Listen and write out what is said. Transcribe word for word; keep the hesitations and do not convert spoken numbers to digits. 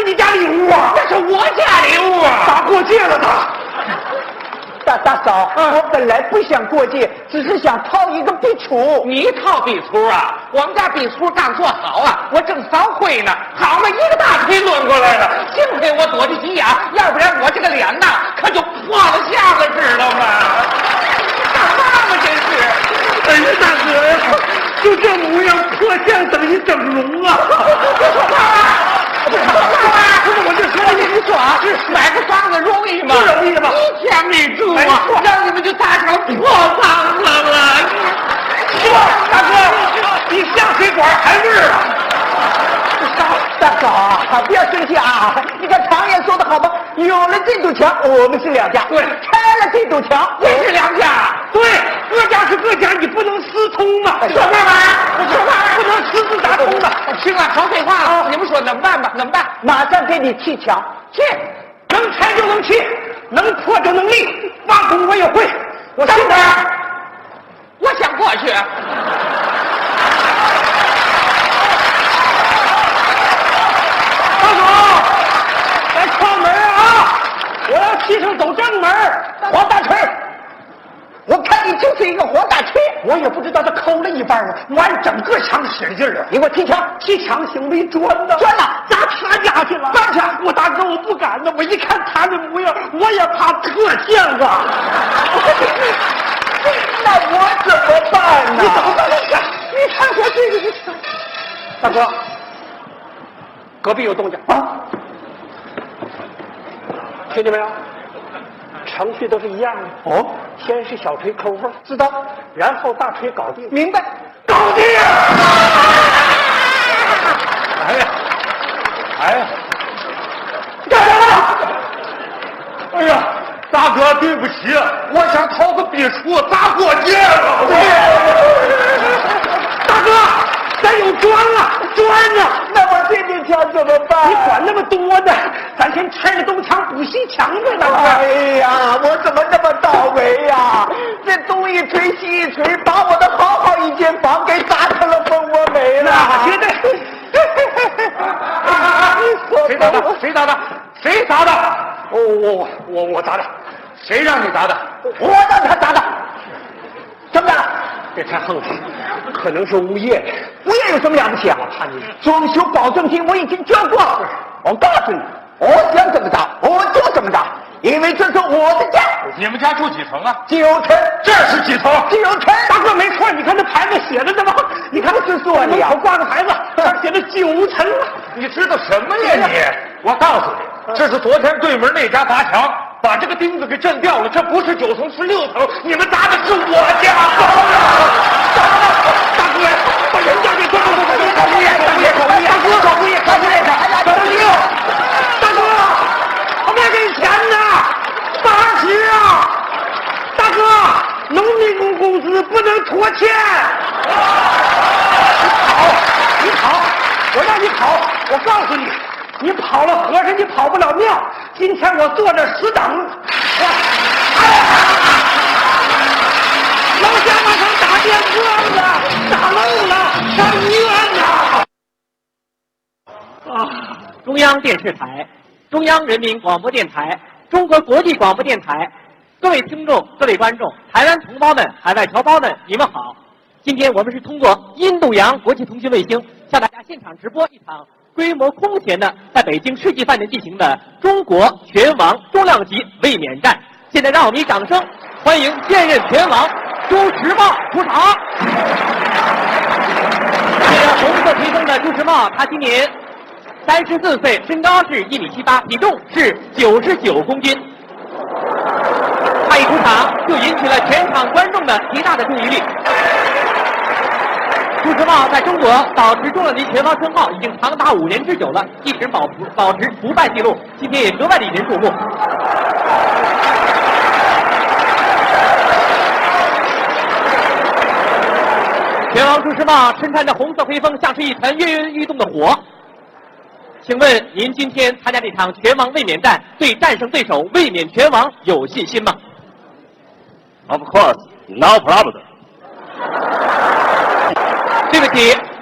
你家礼物啊？ 这是我家礼物啊！ 咋过界了他？ 大大嫂，嗯、我本来不想过界，只是想套一个壁橱。 你套壁橱啊？我们家壁橱刚做好啊，我正扫灰呢，好嘛，一个大锤抡过来了，幸亏我躲得急呀，要不然我这个脸呐，可就破了相了，知道吗？干嘛嘛，真是！ 哎呀，大哥呀，就这模样，破相等于整容啊！ 别说话啊！别说话啊！ 不是，我就说你， 你说啊，买个房子容易吗？ 不容易吗？ 一天没住啊，让你们就砸成破房子了。 是吧，大哥，你下水管还味儿啊？ 大嫂啊，不要生气啊！你看常言说的好吗？有了这堵墙，我们是两家； 对， 拆了这堵墙， 也是两家。 对，各家是各家，你不能私通嘛。 说话吧，说话不能私自打通的。 行了，少废话了，你们说怎么办吧？怎么办？ 马上给你砌墙， 砌，能拆就能砌，能破就能立。挖工我也会，我信他。 我想过去。 大嫂，来敲门啊！我要砌成走正门。 黄大锤，我看你就是一个黄大锤。 我也不知道他抠了一半啊，我按整个墙使劲啊！ 你给我砌墙， 砌墙行没砖呢？ 砖呢？ 砸他家去了？ 搬去！ 我大哥，我不敢呢。我一看他的模样，我也怕特像啊。 那我怎么办呢？ 你怎么办？你看我这个，你大哥，隔壁有动静啊！听见没有？程序都是一样的。哦，先是小锤抠缝，知道，然后大锤搞定。 明白？ 搞定！哎呀，哎呀，干什么？哎呀！大哥，对不起，我想掏个壁橱砸过界了。大哥，咱有砖了，砖呢？ 那我这堵墙怎么办？ 你管那么多呢？咱先拆了东墙补西墙呗，大哥。 哎呀，我怎么那么倒霉呀？这东一锤西一锤，把我的好好一间房给砸成了蜂窝煤了。 绝对。谁砸的？谁砸的？谁砸的？我我我我砸的。谁让你砸的？ 我让他砸的。怎么的？ 这太横了，可能是物业。 物业有什么了不起啊？ 我怕你装修保证金我已经交过了。我告诉你，我想怎么着我就怎么着，因为这是我的家。 你们家住几层啊？ 九层。 这是几层？ 九层。 大哥没错，你看那牌子写的呢吗？你看是说门口挂个牌子，上写的九层啊！你知道什么呀你？我告诉你，这是昨天对门那家砸墙，把这个钉子给震掉了。这不是九层，是六层。你们砸的是我家。大哥，把人家给抓住！搞物业，搞物业，搞物业！大哥，搞物业，搞物业！搞物业！大哥，我没给钱呢，八十啊！大哥，农民工工资不能拖欠。你跑，你跑，我让你跑！我告诉你，你跑了和尚，你跑不了庙。今天我坐着死等。哎呀！老乡马上打电话了，打漏了，上医院呢。 啊！中央电视台、中央人民广播电台、中国国际广播电台，各位听众、各位观众、台湾同胞们、海外侨胞们，你们好！今天我们是通过印度洋国际通讯卫星向大家现场直播一场规模空前的在北京世纪饭店进行的中国拳王重量级卫冕战。现在让我们以掌声欢迎现任拳王朱时茂出场。这个红色披风的朱时茂，他今年三十四岁，身高是一米七八，体重是九十九公斤。他一出场就引起了全场观众的极大的注意力。朱时茂在中国保持重量级拳王称号已经长达五年之久了，一直保保持不败记录，今天也格外的引人注目。拳王朱时茂身穿着红色披风，像是一团跃跃欲动的火。请问您今天参加这场拳王卫冕战，对战胜对手卫冕拳王有信心吗 ？Of course, no problem. 对不起，